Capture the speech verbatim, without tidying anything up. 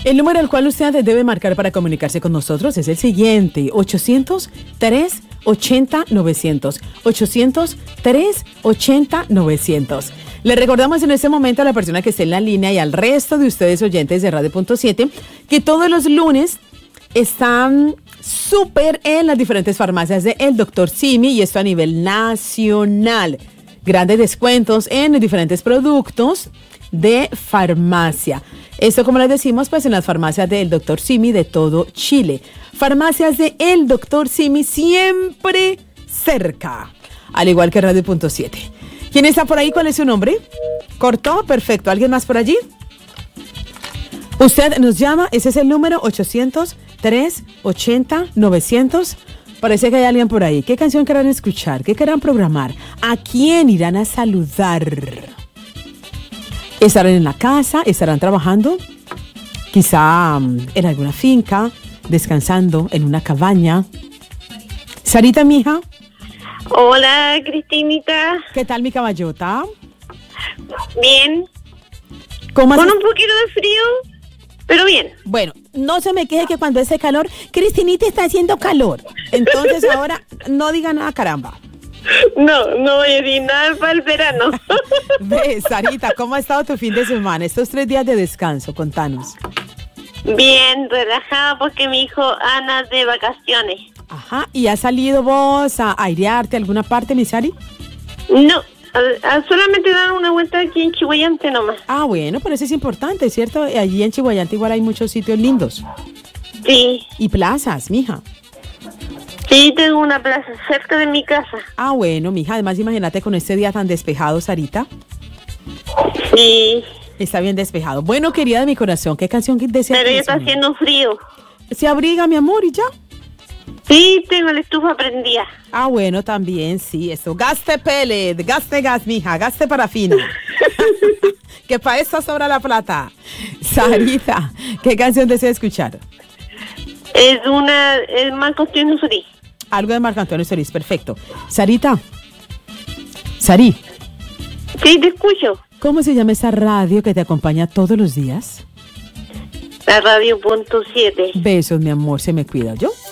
El número al cual usted debe marcar para comunicarse con nosotros es el siguiente: ochocientos, tres ochenta, novecientos. ochocientos, tres ochenta, novecientos. Le recordamos en este momento a la persona que esté en la línea y al resto de ustedes oyentes de Radio Punto siete que todos los lunes están súper en las diferentes farmacias de El Doctor Simi, y esto a nivel nacional. Grandes descuentos en los diferentes productos de farmacia. Esto, como les decimos, pues en las farmacias de El Doctor Simi de todo Chile. Farmacias de El Doctor Simi siempre cerca, al igual que Radio Punto siete. ¿Quién está por ahí? ¿Cuál es su nombre? ¿Cortó? Perfecto. ¿Alguien más por allí? Usted nos llama, ese es el número ochocientos, tres ochenta, novecientos. Parece que hay alguien por ahí. ¿Qué canción querrán escuchar? ¿Qué querrán programar? ¿A quién irán a saludar? ¿Estarán en la casa? ¿Estarán trabajando? Quizá um, en alguna finca, descansando en una cabaña. Sarita, mija. Hola, Cristinita. ¿Qué tal, mi caballota? Bien. ¿Cómo Con haces? un poquito de frío, pero bien. Bueno, no se me queje que cuando hace calor, Cristinita está haciendo calor. Entonces ahora no diga nada, caramba. No, no voy a decir nada para el verano. Ve, Sarita, ¿cómo ha estado tu fin de semana? Estos tres días de descanso, contanos. Bien, relajada porque mi hijo anda de vacaciones. Ajá, ¿y has salido vos a airearte a alguna parte, mi Sari? No, a- a solamente dar una vuelta aquí en Chihuayante nomás. Ah, bueno, pero eso es importante, ¿cierto? Allí en Chihuayante igual hay muchos sitios lindos. Sí, Y plazas, mija. sí, tengo una plaza cerca de mi casa. Ah, bueno, mija, además imagínate con este día tan despejado, Sarita. Sí, Está bien despejado. Bueno, querida de mi corazón, ¿qué canción que deseas? pero que ya está les ponga? haciendo frío. Se abriga, mi amor, y ya. Sí, tengo la estufa prendida. Ah, bueno, también, sí, eso. Gaste pellet, gaste gas, mija, gaste parafina. Que para eso sobra la plata. Sarita, ¿qué canción desea escuchar? Es una, es Marco Antonio Solís. Algo de Marco Antonio Solís, perfecto. Sarita, Sari, Sí, te escucho. ¿cómo se llama esa radio que te acompaña todos los días? La Radio Punto siete. Besos, mi amor, se me cuida, ¿yo?